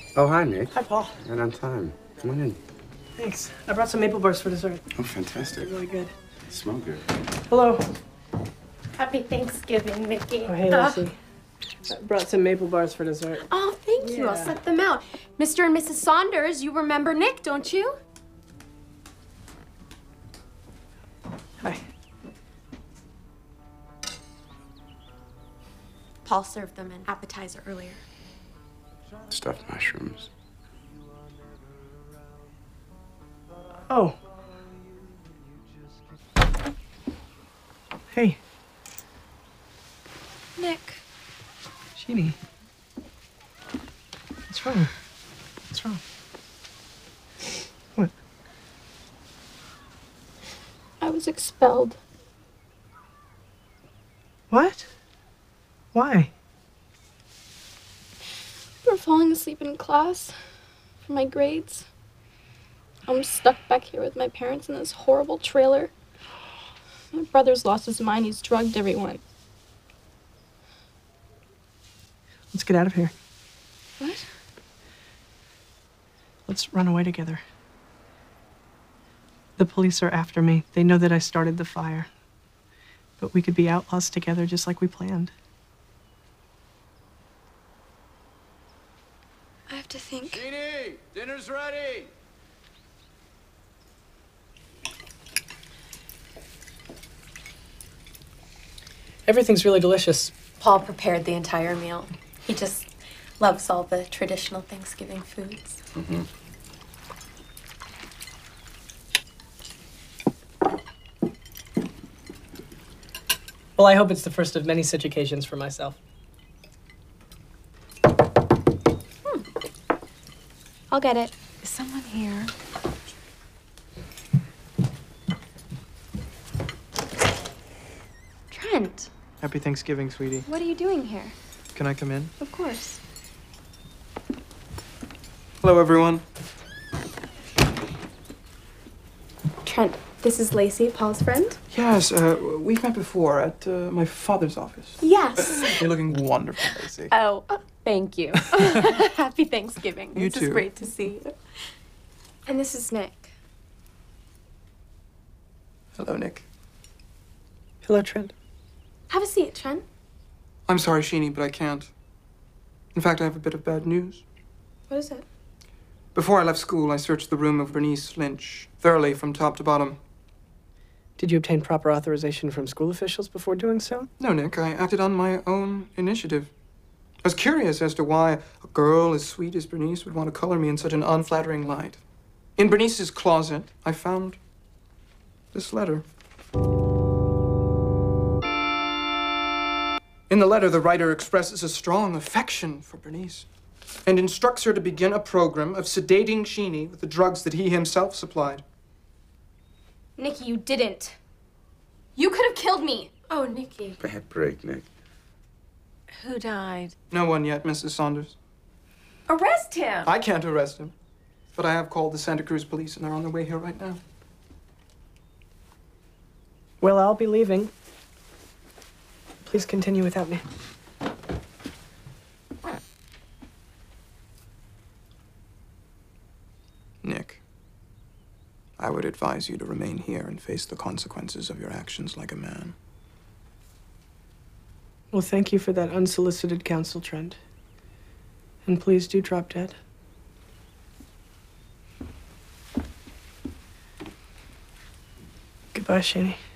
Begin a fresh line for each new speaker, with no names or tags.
Oh, hi, Nick.
Hi, Paul.
Right on time. Come on in.
Thanks. I brought some maple bars for dessert.
Oh, fantastic.
They're really good.
They smell good.
Hello.
Happy Thanksgiving, Mickey.
Oh, hey, Lucy. I brought some maple bars for dessert.
Oh, thank you. I'll set them out. Mr. and Mrs. Saunders, you remember Nick, don't you?
Hi.
Paul served them an appetizer earlier.
Stuffed mushrooms.
Oh. Hey.
Nick.
Sheenie. What's wrong? What's wrong? What?
I was expelled.
What? Why?
For falling asleep in class. For my grades. I'm stuck back here with my parents in this horrible trailer. My brother's lost his mind. He's drugged everyone.
Let's get out of here.
What?
Let's run away together. The police are after me. They know that I started the fire. But we could be outlaws together just like we planned.
I have to think.
Jeannie, dinner's ready.
Everything's really delicious.
Paul prepared the entire meal. He just loves all the traditional Thanksgiving foods.
Mm-hmm.
Well, I hope it's the first of many such occasions for myself.
I'll get it.
Is someone here?
Trent,
Happy Thanksgiving, sweetie.
what are you doing here?
Can I come in?
Of course.
Hello, everyone.
Trent, this is Lacey, Paul's friend.
Yes, we've met before at my father's office.
Yes.
You're looking wonderful, Lacey.
Oh, thank you. Happy Thanksgiving.
You
This
too.
is great to see you. And this is Nick.
Hello, Nick.
Hello, Trent.
Have a seat, Trent.
I'm sorry, Sheenie, but I can't. In fact, I have a bit of bad news.
What is it?
Before I left school, I searched the room of Bernice Lynch thoroughly from top to bottom.
Did you obtain proper authorization from school officials before doing so?
No, Nick, I acted on my own initiative. I was curious as to why a girl as sweet as Bernice would want to color me in such an unflattering light. In Bernice's closet, I found this letter. In the letter, the writer expresses a strong affection for Bernice and instructs her to begin a program of sedating Sheenie with the drugs that he himself supplied.
Nikki, you didn't. You could have killed me. Oh, Nikki.
Bad break, Nick.
Who died?
No one yet, Mrs. Saunders.
Arrest him!
I can't arrest him, but I have called the Santa Cruz police and they're on their way here right now.
Well, I'll be leaving. Please continue without me.
Nick, I would advise you to remain here and face the consequences of your actions like a man.
Well, thank you for that unsolicited counsel, Trent. And please do drop dead. Goodbye, Sheenie.